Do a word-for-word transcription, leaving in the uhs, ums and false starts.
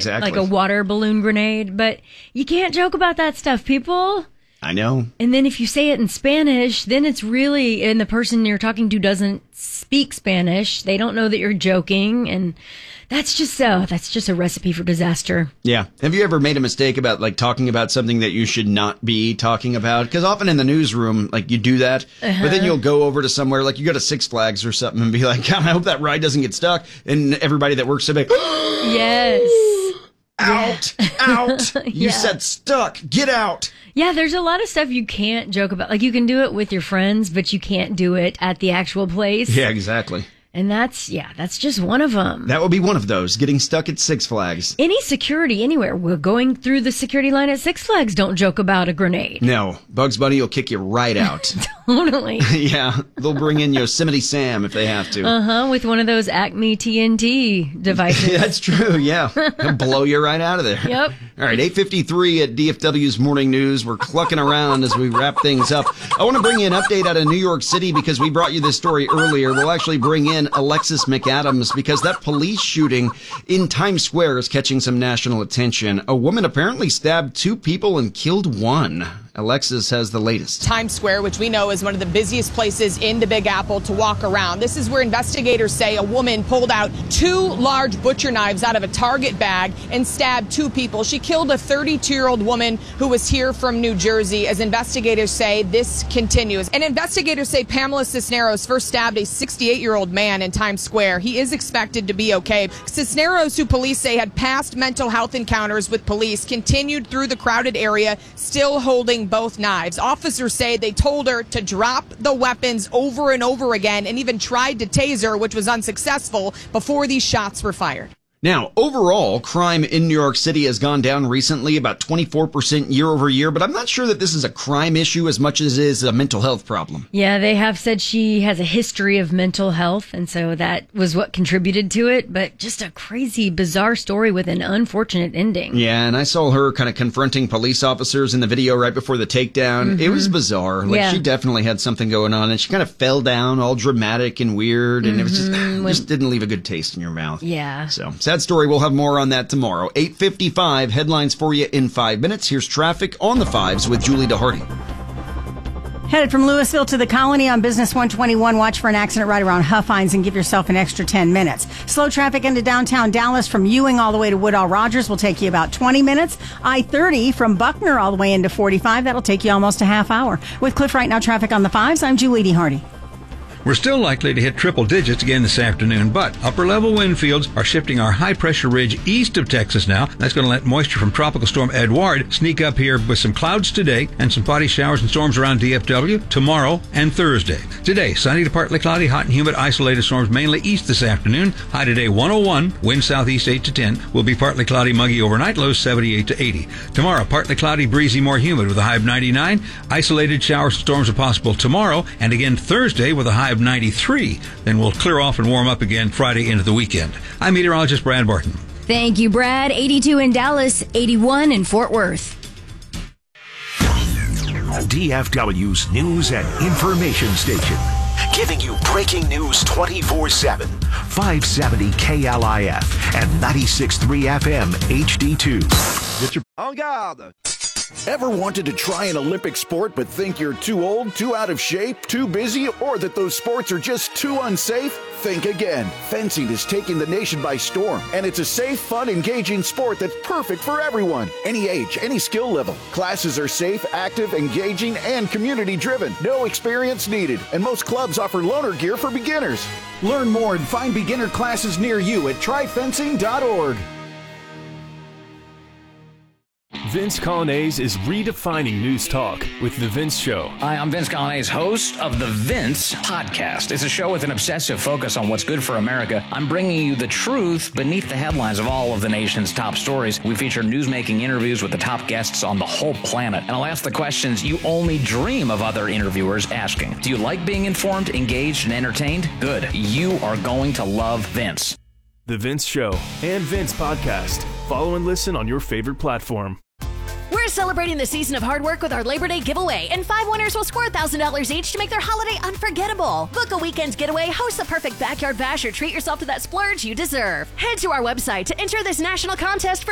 exactly. Like a water balloon grenade. But you can't joke about that stuff, people. I know. And then if you say it in Spanish, then it's really, and the person you're talking to doesn't speak Spanish. They don't know that you're joking. And that's just so, that's just a recipe for disaster. Yeah. Have you ever made a mistake about like talking about something that you should not be talking about? Because often in the newsroom, like you do that, uh-huh. but then you'll go over to somewhere, like you go to Six Flags or something and be like, God, I hope that ride doesn't get stuck. And everybody that works there be like, yes. Out, yeah. out. You yeah. said stuck. Get out. Yeah, there's a lot of stuff you can't joke about. Like, you can do it with your friends, but you can't do it at the actual place. Yeah, exactly. And that's, yeah, that's just one of them. That would be one of those, getting stuck at Six Flags. Any security anywhere. We're going through the security line at Six Flags. Don't joke about a grenade. No. Bugs Bunny will kick you right out. Totally. Yeah. They'll bring in Yosemite Sam if they have to. Uh-huh. With one of those Acme T N T devices. That's true, yeah. They'll blow you right out of there. Yep. All right, eight fifty-three at D F W's Morning News. We're clucking around as we wrap things up. I want to bring you an update out of New York City because we brought you this story earlier. We'll actually bring in Alexis McAdams because that police shooting in Times Square is catching some national attention. A woman apparently stabbed two people and killed one. Alexis has the latest. Times Square, which we know is one of the busiest places in the Big Apple to walk around. This is where investigators say a woman pulled out two large butcher knives out of a Target bag and stabbed two people. She killed a thirty-two-year-old woman who was here from New Jersey. As investigators say, this continues. And investigators say Pamela Cisneros first stabbed a sixty-eight-year-old man in Times Square. He is expected to be okay. Cisneros, who police say had past mental health encounters with police, continued through the crowded area, still holding both knives. Officers say they told her to drop the weapons over and over again and even tried to tase her, which was unsuccessful, before these shots were fired. Now, overall, crime in New York City has gone down recently, about twenty-four percent year over year, but I'm not sure that this is a crime issue as much as it is a mental health problem. Yeah, they have said she has a history of mental health, and so that was what contributed to it, but just a crazy, bizarre story with an unfortunate ending. Yeah, and I saw her kind of confronting police officers in the video right before the takedown. Mm-hmm. It was bizarre. Like, yeah. she definitely had something going on, and she kind of fell down all dramatic and weird, and mm-hmm. it was just, it just didn't leave a good taste in your mouth. Yeah. So, sad story. We'll have more on that tomorrow. eight fifty-five, headlines for you in five minutes. Here's traffic on the fives with Julie DeHardy. Headed from Louisville to the Colony on Business one twenty-one. Watch for an accident right around Huffines and give yourself an extra ten minutes. Slow traffic into downtown Dallas from Ewing all the way to Woodall Rogers will take you about twenty minutes. I thirty from Buckner all the way into forty-five. That'll take you almost a half hour. With Cliff Right Now traffic on the fives, I'm Julie DeHardy. We're still likely to hit triple digits again this afternoon, but upper-level wind fields are shifting our high-pressure ridge east of Texas now. That's going to let moisture from Tropical Storm Edouard sneak up here with some clouds today and some spotty showers and storms around D F W tomorrow and Thursday. Today, sunny to partly cloudy, hot and humid, isolated storms mainly east this afternoon. High today one oh one, wind southeast eight to ten. Will be partly cloudy, muggy overnight, lows seventy-eight to eighty. Tomorrow, partly cloudy, breezy, more humid with a high of ninety-nine. Isolated showers and storms are possible tomorrow, and again Thursday with a high of ninety-three. Then we'll clear off and warm up again Friday into the weekend. I'm meteorologist Brad Barton. Thank you, Brad. eighty-two in Dallas, eighty-one in Fort Worth. D F W's News and Information Station. Giving you breaking news twenty-four seven. five seventy K L I F and ninety-six point three F M H D two. Get your en garde. Ever wanted to try an Olympic sport but think you're too old, too out of shape, too busy, or that those sports are just too unsafe? Think again. Fencing is taking the nation by storm, and it's a safe, fun, engaging sport that's perfect for everyone. Any age, any skill level. Classes are safe, active, engaging, and community-driven. No experience needed, and most clubs offer loaner gear for beginners. Learn more and find beginner classes near you at try fencing dot org. Vince Colonnese is redefining news talk with The Vince Show. Hi, I'm Vince Colonnese, host of The Vince Podcast. It's a show with an obsessive focus on what's good for America. I'm bringing you the truth beneath the headlines of all of the nation's top stories. We feature newsmaking interviews with the top guests on the whole planet. And I'll ask the questions you only dream of other interviewers asking. Do you like being informed, engaged, and entertained? Good. You are going to love Vince. The Vince Show and Vince Podcast. Follow and listen on your favorite platform. We're celebrating the season of hard work with our Labor Day giveaway, and five winners will score one thousand dollars each to make their holiday unforgettable. Book a weekend getaway, host the perfect backyard bash, or treat yourself to that splurge you deserve. Head to our website to enter this national contest for